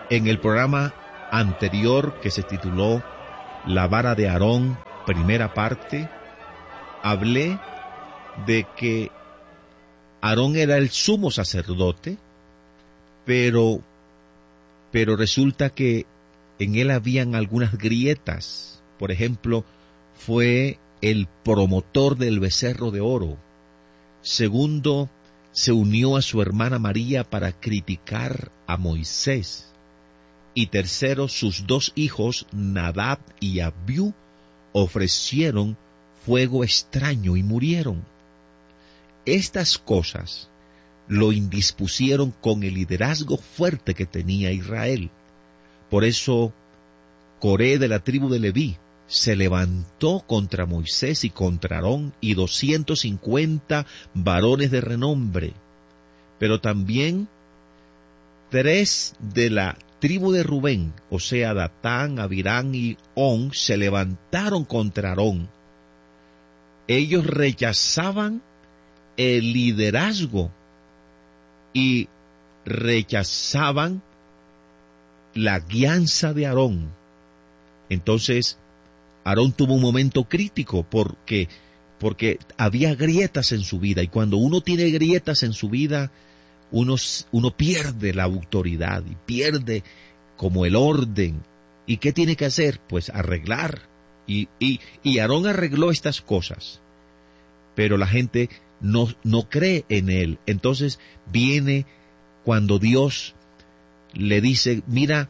En el programa anterior, que se tituló La vara de Aarón, primera parte, hablé de que Aarón era el sumo sacerdote, pero resulta que en él habían algunas grietas. Por ejemplo, fue el promotor del becerro de oro. Segundo, se unió a su hermana María para criticar a Moisés. Y tercero, sus dos hijos, Nadab y Abiú, ofrecieron fuego extraño y murieron. Estas cosas lo indispusieron con el liderazgo fuerte que tenía Israel. Por eso, Coré de la tribu de Leví se levantó contra Moisés y contra Aarón y 250 varones de renombre. Pero también 3 de la tribu de Rubén, o sea, Datán, Abirán y On, se levantaron contra Aarón. Ellos rechazaban el liderazgo y rechazaban la guianza de Aarón. Entonces, Aarón tuvo un momento crítico porque había grietas en su vida, y cuando uno tiene grietas en su vida, uno pierde la autoridad y pierde como el orden. ¿Y qué tiene que hacer? Pues arreglar. Y Aarón arregló estas cosas, pero la gente no cree en él. Entonces viene cuando Dios le dice, mira,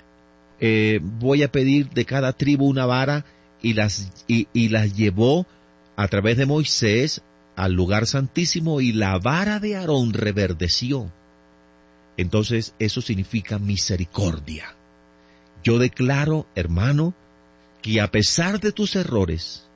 voy a pedir de cada tribu una vara, y las llevó a través de Moisés al lugar santísimo, y la vara de Aarón reverdeció. Entonces eso significa misericordia. Yo declaro, hermano, que a pesar de tus errores,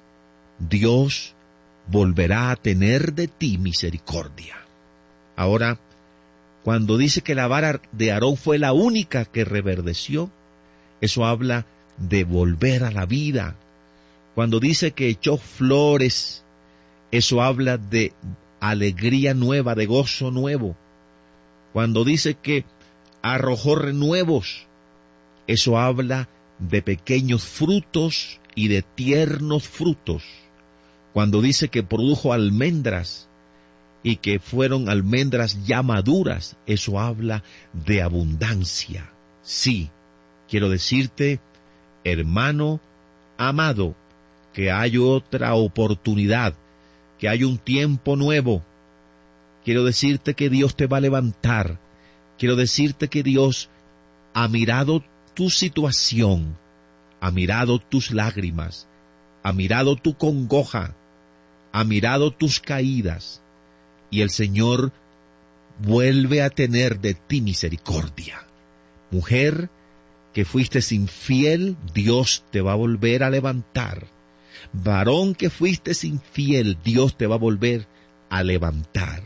Dios volverá a tener de ti misericordia. Ahora, cuando dice que la vara de Aarón fue la única que reverdeció, eso habla de volver a la vida. Cuando dice que echó flores, eso habla de alegría nueva, de gozo nuevo. Cuando dice que arrojó renuevos, eso habla de pequeños frutos y de tiernos frutos. Cuando dice que produjo almendras y que fueron almendras ya maduras, eso habla de abundancia. Sí, quiero decirte, hermano amado, que hay otra oportunidad, que hay un tiempo nuevo. Quiero decirte que Dios te va a levantar. Quiero decirte que Dios ha mirado tu situación, ha mirado tus lágrimas, ha mirado tu congoja, ha mirado tus caídas, y el Señor vuelve a tener de ti misericordia. Mujer que fuiste infiel, Dios te va a volver a levantar. Varón que fuiste infiel, Dios te va a volver a levantar.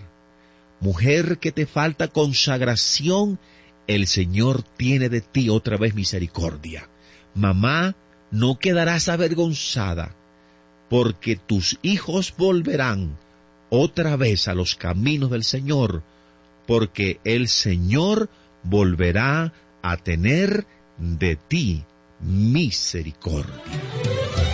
Mujer que te falta consagración, el Señor tiene de ti otra vez misericordia. Mamá, no quedarás avergonzada, porque tus hijos volverán otra vez a los caminos del Señor, porque el Señor volverá a tener de ti misericordia.